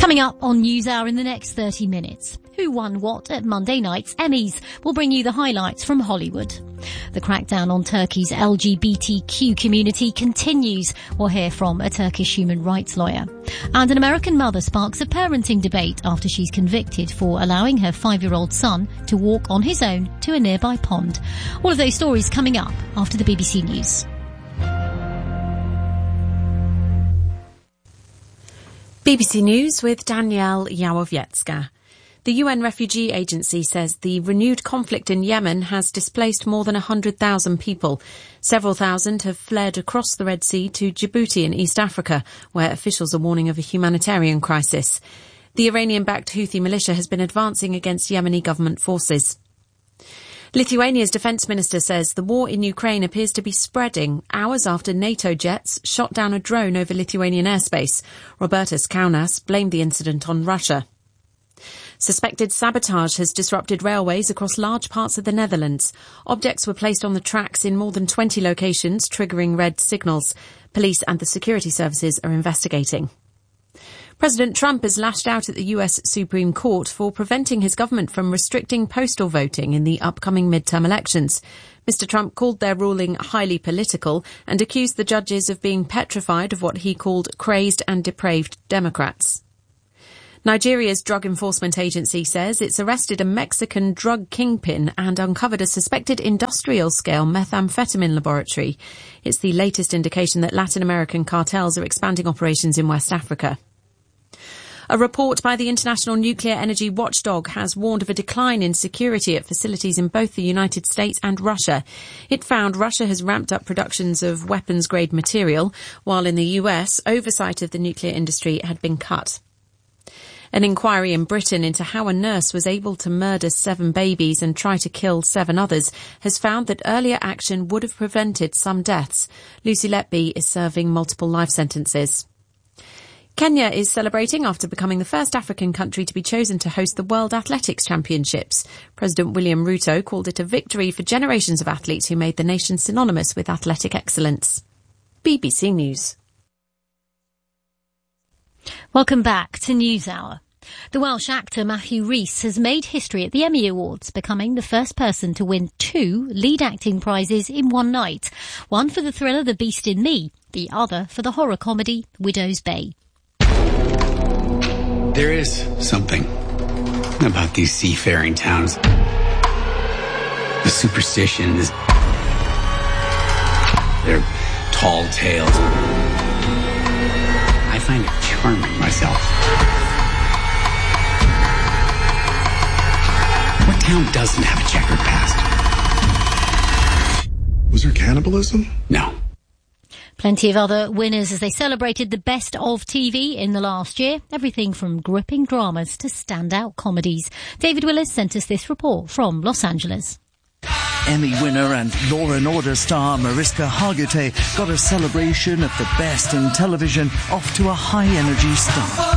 Coming up on NewsHour in the next 30 minutes. Who won what at Monday night's Emmys? We'll bring you the highlights from Hollywood. The crackdown on Turkey's LGBTQ community continues. We'll hear from a Turkish human rights lawyer. And an American mother sparks a parenting debate after she's convicted for allowing her 5-year-old son to walk on his own to a nearby pond. All of those stories coming up after the BBC News. BBC News with Danielle Yawowiecka. The UN Refugee Agency says the renewed conflict in Yemen has displaced more than 100,000 people. Several thousand have fled across the Red Sea to Djibouti in East Africa, where officials are warning of a humanitarian crisis. The Iranian-backed Houthi militia has been advancing against Yemeni government forces. Lithuania's defence minister says the war in Ukraine appears to be spreading hours after NATO jets shot down a drone over Lithuanian airspace. Robertas Kaunas blamed the incident on Russia. Suspected sabotage has disrupted railways across large parts of the Netherlands. Objects were placed on the tracks in more than 20 locations, triggering red signals. Police and the security services are investigating. President Trump has lashed out at the US Supreme Court for preventing his government from restricting postal voting in the upcoming midterm elections. Mr. Trump called their ruling highly political and accused the judges of being petrified of what he called crazed and depraved Democrats. Nigeria's Drug Enforcement Agency says it's arrested a Mexican drug kingpin and uncovered a suspected industrial-scale methamphetamine laboratory. It's the latest indication that Latin American cartels are expanding operations in West Africa. A report by the International Nuclear Energy Watchdog has warned of a decline in security at facilities in both the United States and Russia. It found Russia has ramped up productions of weapons-grade material, while in the US, oversight of the nuclear industry had been cut. An inquiry in Britain into how a nurse was able to murder 7 babies and try to kill 7 others has found that earlier action would have prevented some deaths. Lucy Letby is serving multiple life sentences. Kenya is celebrating after becoming the first African country to be chosen to host the World Athletics Championships. President William Ruto called it a victory for generations of athletes who made the nation synonymous with athletic excellence. BBC News. Welcome back to NewsHour. The Welsh actor Matthew Rhys has made history at the Emmy Awards, becoming the first person to win 2 lead acting prizes in one night. One for the thriller The Beast in Me, the other for the horror comedy Widow's Bay. There is something about these seafaring towns. The superstitions, their tall tales. I find it charming myself. What town doesn't have a checkered past? Was there cannibalism? No. Plenty of other winners as they celebrated the best of TV in the last year. Everything from gripping dramas to standout comedies. David Willis sent us this report from Los Angeles. Emmy winner and Law & Order star Mariska Hargitay got a celebration of the best in television off to a high-energy start.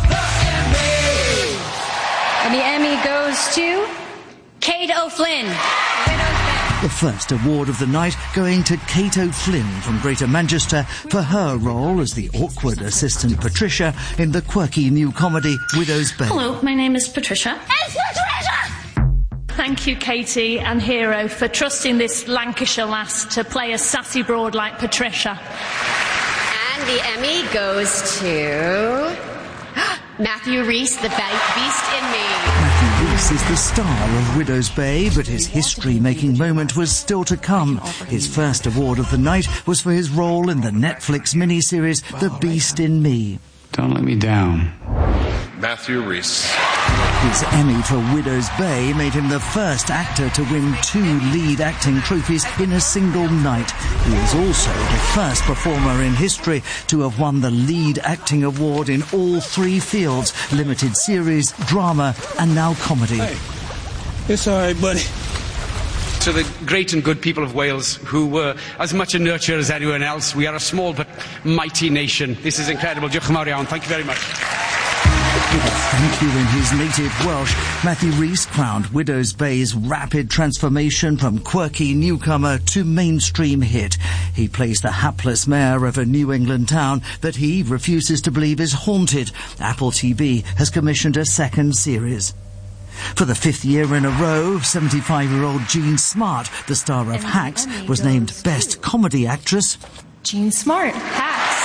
And the Emmy goes to Kate O'Flynn. The first award of the night going to Kate O'Flynn from Greater Manchester for her role as the awkward assistant Patricia in the quirky new comedy Widow's Bay. Hello, my name is Patricia. It's Patricia! Thank you, Katie and Hero, for trusting this Lancashire lass to play a sassy broad like Patricia. And the Emmy goes to Matthew Rhys, the Beast in Me. Matthew Rhys is the star of Widow's Bay, but his history-making moment was still to come. His first award of the night was for his role in the Netflix miniseries The Beast in Me. Don't let me down. Matthew Rhys. His Emmy for Widow's Bay made him the first actor to win 2 lead acting trophies in a single night. He is also the first performer in history to have won the lead acting award in all 3 fields: limited series, drama, and now comedy. Hey, it's all right, buddy. To the great and good people of Wales, who were as much a nurture as anyone else, we are a small but mighty nation. This is incredible. Diolch yn fawr iawn. Thank you very much. With a thank you in his native Welsh, Matthew Rhys crowned Widows Bay's rapid transformation from quirky newcomer to mainstream hit. He plays the hapless mayor of a New England town that he refuses to believe is haunted. Apple TV has commissioned a second series. For the fifth year in a row, 75-year-old Jean Smart, the star of Hacks, was named Best Comedy Actress. Jean Smart, Hacks.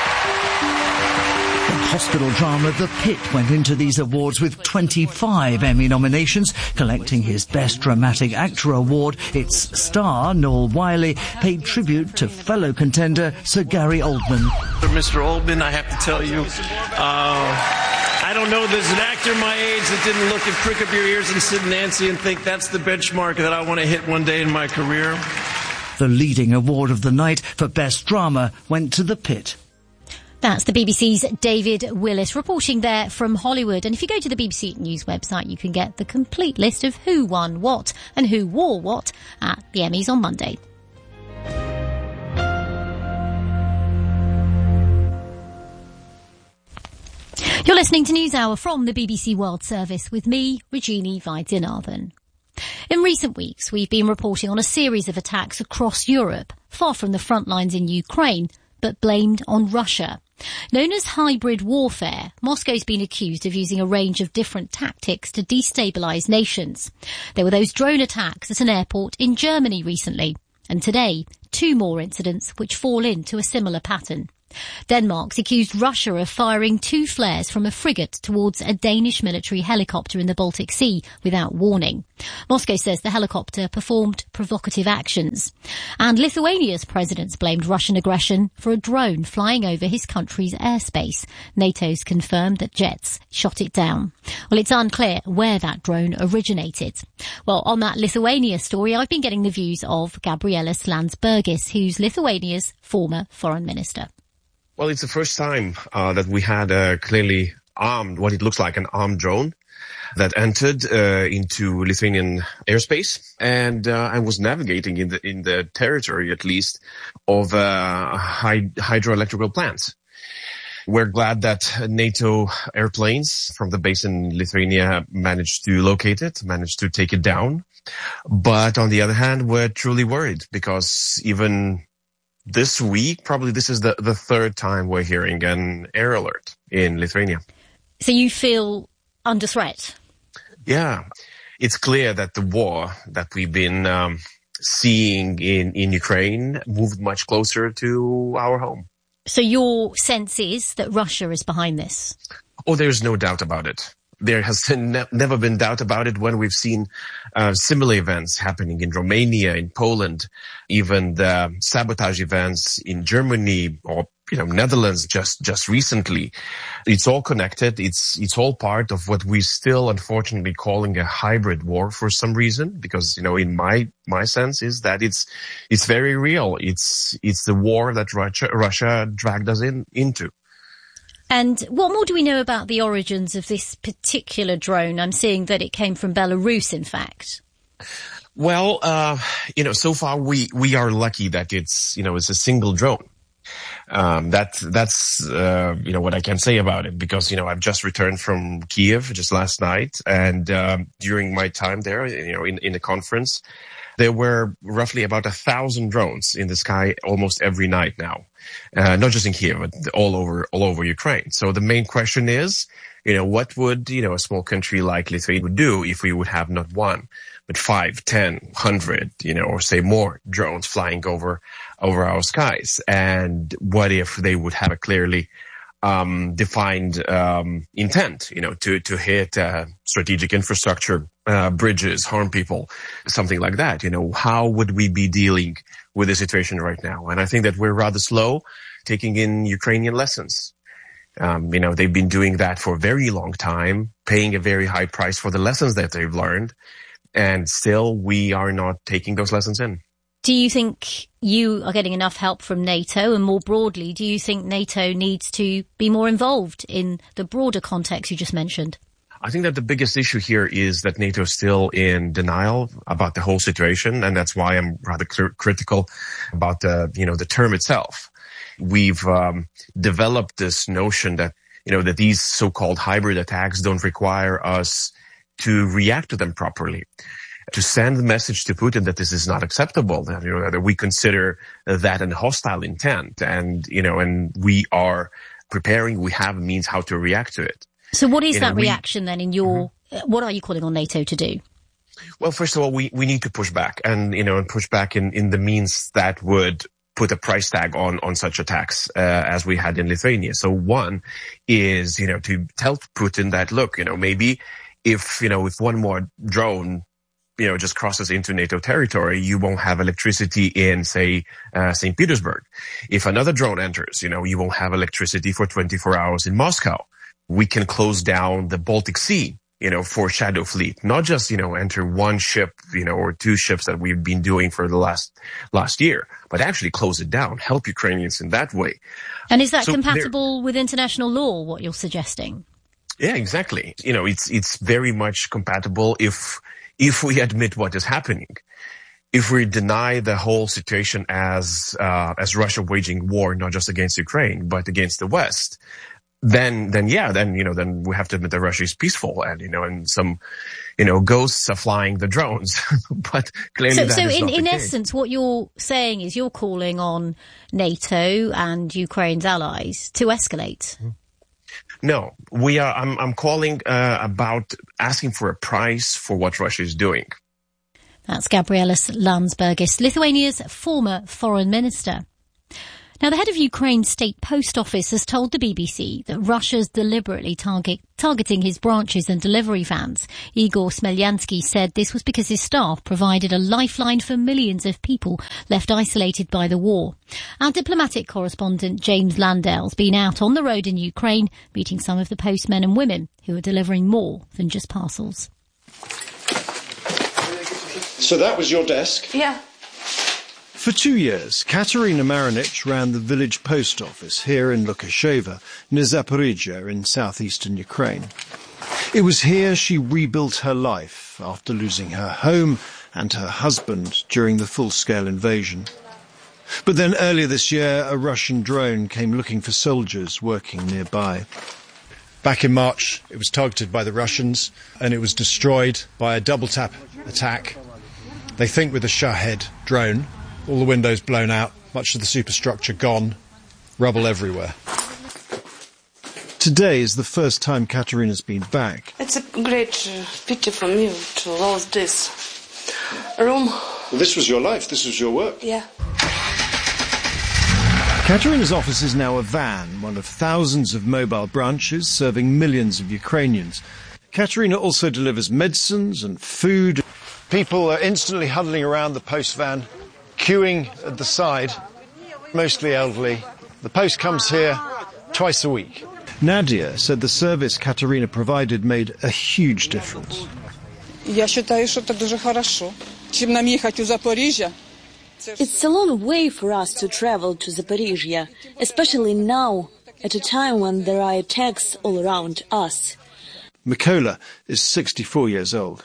The hospital drama The Pit went into these awards with 25 Emmy nominations. Collecting his Best Dramatic Actor award, its star, Noel Wiley, paid tribute to fellow contender Sir Gary Oldman. Mr. Oldman, I have to tell you, I don't know there's an actor my age that didn't look and prick up your ears and Sid and Nancy and think that's the benchmark that I want to hit one day in my career. The leading award of the night for Best Drama went to The Pit. That's the BBC's David Willis reporting there from Hollywood. And if you go to the BBC News website, you can get the complete list of who won what and who wore what at the Emmys on Monday. You're listening to NewsHour from the BBC World Service with me, Regina Vaidyanathan. In recent weeks, we've been reporting on a series of attacks across Europe, far from the front lines in Ukraine, but blamed on Russia. Known as hybrid warfare, Moscow's been accused of using a range of different tactics to destabilise nations. There were those drone attacks at an airport in Germany recently, and today, 2 more incidents which fall into a similar pattern. Denmark's accused Russia of firing 2 flares from a frigate towards a Danish military helicopter in the Baltic Sea without warning. Moscow says the helicopter performed provocative actions. And Lithuania's president's blamed Russian aggression for a drone flying over his country's airspace. NATO's confirmed that jets shot it down. Well, it's unclear where that drone originated. Well, on that Lithuania story, I've been getting the views of Gabrielis Landsbergis, who's Lithuania's former foreign minister. Well, it's the first time that we had a clearly armed, what it looks like an armed drone that entered into Lithuanian airspace and was navigating in the territory, at least, of hydroelectrical plants. We're glad that NATO airplanes from the base in Lithuania managed to locate it, managed to take it down. But on the other hand, we're truly worried because even this week, probably this is the third time we're hearing an air alert in Lithuania. So you feel under threat? Yeah. It's clear that the war that we've been seeing in Ukraine moved much closer to our home. So your sense is that Russia is behind this? Oh, there's no doubt about it. There has never been doubt about it when we've seen similar events happening in Romania, in Poland, even the sabotage events in Germany or Netherlands just recently. It's all connected. It's all part of what we still unfortunately calling a hybrid war for some reason, because in my sense is that it's very real. It's the war that Russia dragged us into. And what more do we know about the origins of this particular drone? I'm seeing that it came from Belarus, in fact. Well, so far we are lucky that it's a single drone. That's what I can say about it, because, I've just returned from Kiev just last night, and, during my time there, in the conference, there were roughly about 1,000 drones in the sky almost every night now. Not just in Kiev, but all over Ukraine. So the main question is, what would, a small country like Lithuania would do if we would have not 1, but 5, 10, 100, or say more drones flying over our skies? And what if they would have a clearly defined intent, to hit strategic infrastructure, bridges, harm people, something like that? How would we be dealing with the situation right now? And I think that we're rather slow taking in Ukrainian lessons. They've been doing that for a very long time, paying a very high price for the lessons that they've learned, and still we are not taking those lessons in. Do you think you are getting enough help from NATO? And more broadly, do you think NATO needs to be more involved in the broader context you just mentioned? I think that the biggest issue here is that NATO is still in denial about the whole situation, and that's why I'm rather critical about the term itself. We've developed this notion that that these so-called hybrid attacks don't require us to react to them properly, to send the message to Putin that this is not acceptable, that we consider that a hostile intent, and we are preparing, we have means how to react to it. So what is that reaction then in your, what are you calling on NATO to do? Well, first of all, we need to push back and push back in the means that would put a price tag on such attacks, as we had in Lithuania. So one is, to tell Putin that, look, maybe if one more drone, just crosses into NATO territory, you won't have electricity in, say, St. Petersburg. If another drone enters, you won't have electricity for 24 hours in Moscow. We can close down the Baltic Sea, for Shadow Fleet, not just, enter one ship, or two ships that we've been doing for the last year, but actually close it down, help Ukrainians in that way. And is that compatible with international law, what you're suggesting? Yeah, exactly. It's very much compatible if we admit what is happening. If we deny the whole situation as Russia waging war, not just against Ukraine, but against the West, then we have to admit that Russia is peaceful and some, ghosts are flying the drones. But clearly that is not the case. In essence, what you're saying is you're calling on NATO and Ukraine's allies to escalate. No, I'm calling about asking for a price for what Russia is doing. That's Gabrielis Landsbergis, Lithuania's former foreign minister. Now, the head of Ukraine's state post office has told the BBC that Russia's deliberately targeting his branches and delivery vans. Igor Smelyansky said this was because his staff provided a lifeline for millions of people left isolated by the war. Our diplomatic correspondent James Landale's been out on the road in Ukraine, meeting some of the postmen and women who are delivering more than just parcels. So that was your desk? Yeah. For 2 years, Katerina Marinich ran the village post office here in Lukasheva, near Zaporizhia in southeastern Ukraine. It was here she rebuilt her life after losing her home and her husband during the full-scale invasion. But then earlier this year, a Russian drone came looking for soldiers working nearby. Back in March, it was targeted by the Russians and it was destroyed by a double-tap attack. They think with a Shahed drone. All the windows blown out, much of the superstructure gone, rubble everywhere. Today is the first time Katerina's been back. It's a great pity for me to lose this room. Well, this was your life, this was your work. Yeah. Katerina's office is now a van, one of thousands of mobile branches serving millions of Ukrainians. Katerina also delivers medicines and food. People are instantly huddling around the post van, queuing at the side, mostly elderly. The post comes here twice a week. Nadia said the service Katerina provided made a huge difference. It's a long way for us to travel to Zaporizhia, especially now, at a time when there are attacks all around us. Mykola is 64 years old.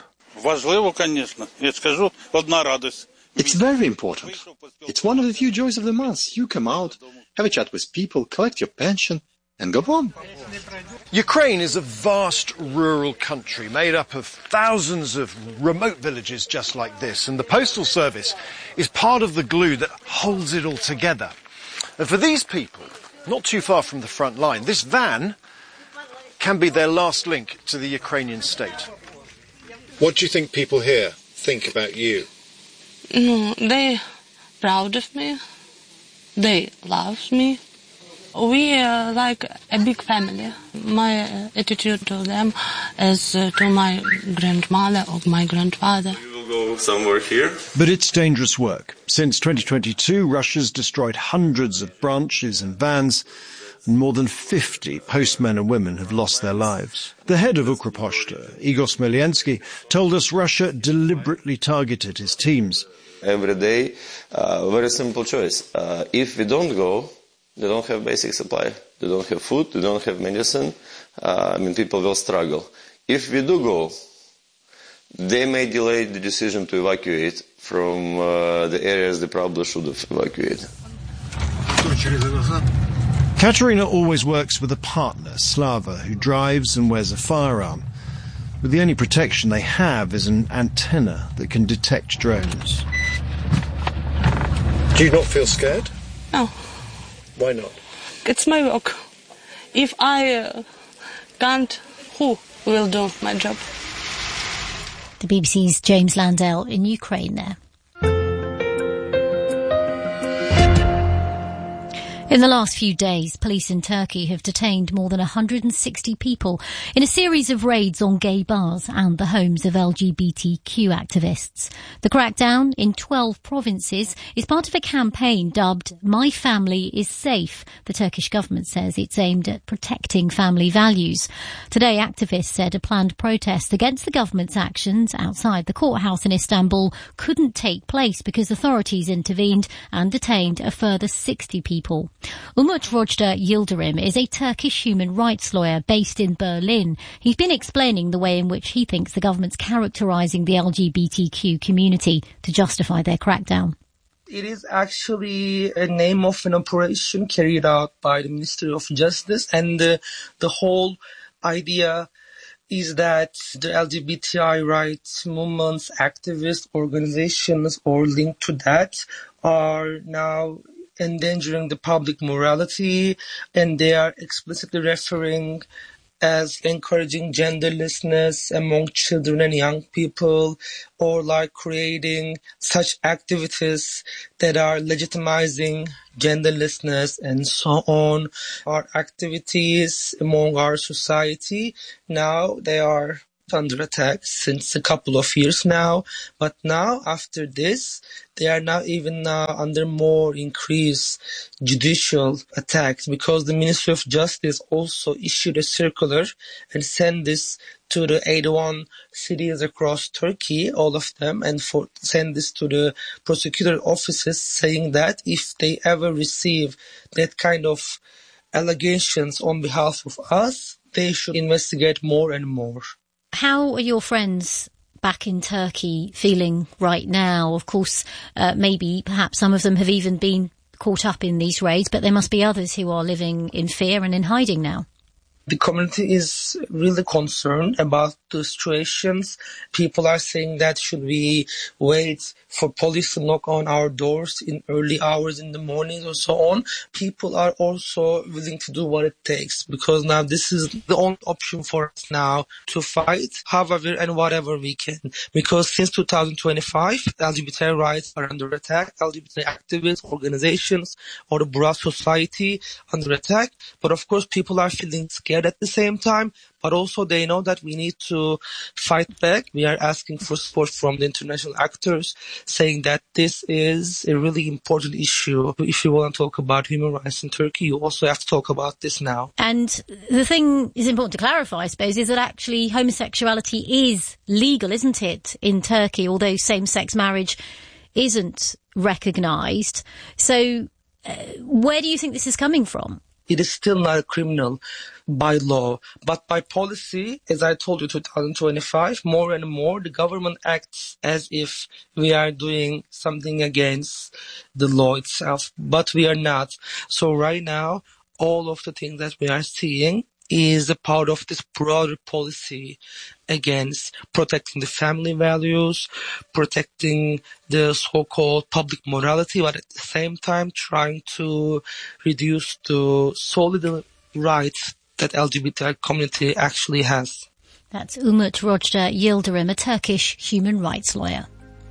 It's very important. It's one of the few joys of the month. You come out, have a chat with people, collect your pension, and go home. Ukraine is a vast rural country made up of thousands of remote villages just like this, and the postal service is part of the glue that holds it all together. And for these people, not too far from the front line, this van can be their last link to the Ukrainian state. What do you think people here think about you? They proud of me. They love me. We are like a big family. My attitude to them is to my grandmother or my grandfather. You will go somewhere here? But it's dangerous work. Since 2022, Russia's destroyed hundreds of branches and vans, and more than 50 postmen and women have lost their lives. The head of Ukroposhta, Igor Smelyansky, told us Russia deliberately targeted his teams. Every day, very simple choice. If we don't go, they don't have basic supply. They don't have food, they don't have medicine. People will struggle. If we do go, they may delay the decision to evacuate from the areas they probably should have evacuated. Katerina always works with a partner, Slava, who drives and wears a firearm. But the only protection they have is an antenna that can detect drones. Do you not feel scared? No. Why not? It's my work. If I can't, who will do my job? The BBC's James Landell in Ukraine there. In the last few days, police in Turkey have detained more than 160 people in a series of raids on gay bars and the homes of LGBTQ activists. The crackdown in 12 provinces is part of a campaign dubbed My Family is Safe. The Turkish government says it's aimed at protecting family values. Today, activists said a planned protest against the government's actions outside the courthouse in Istanbul couldn't take place because authorities intervened and detained a further 60 people. Umut Rojda Yildirim is a Turkish human rights lawyer based in Berlin. He's been explaining the way in which he thinks the government's characterising the LGBTQ community to justify their crackdown. It is actually a name of an operation carried out by the Ministry of Justice, and the whole idea is that the LGBTI rights movements, activist organizations or linked to that are now endangering the public morality, and they are explicitly referring as encouraging genderlessness among children and young people, or like creating such activities that are legitimizing genderlessness and so on. Our activities among our society, now they are under attack since a couple of years now, but now after this they are now even under more increased judicial attacks, because the Ministry of Justice also issued a circular and sent this to the 81 cities across Turkey, all of them, and send this to the prosecutor offices, saying that if they ever receive that kind of allegations on behalf of us, they should investigate more and more. How are your friends back in Turkey feeling right now? Of course, perhaps some of them have even been caught up in these raids, but there must be others who are living in fear and in hiding now. The community is really concerned about the situations. People are saying that should we wait for police to knock on our doors in early hours in the morning or so on. People are also willing to do what it takes, because now this is the only option for us now to fight however and whatever we can. Because since 2025, LGBT rights are under attack, LGBT activists, organizations, or the broad society under attack. But of course, people are feeling scared at the same time, but also they know that we need to fight back. We are asking for support from the international actors, saying that this is a really important issue. If you want to talk about human rights in Turkey, you also have to talk about this now. And the thing is important to clarify, I suppose, is that actually homosexuality is legal, isn't it, in Turkey, although same-sex marriage isn't recognised. So where do you think this is coming from? It is still not criminal by law, but by policy, as I told you, 2025, more and more, the government acts as if we are doing something against the law itself, but we are not. So right now, all of the things that we are seeing is a part of this broader policy against protecting the family values, protecting the so-called public morality, but at the same time trying to reduce the solid rights that LGBT community actually has. That's Umut Rojda Yildirim, a Turkish human rights lawyer.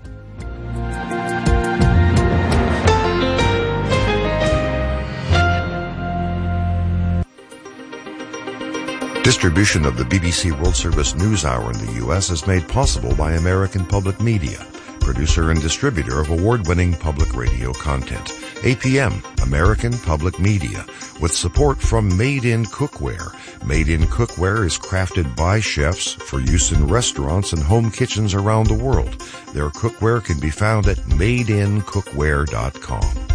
Distribution of the BBC World Service News Hour in the U.S. is made possible by American Public Media, producer and distributor of award-winning public radio content. APM, American Public Media, with support from Made in Cookware. Made in Cookware is crafted by chefs for use in restaurants and home kitchens around the world. Their cookware can be found at madeincookware.com.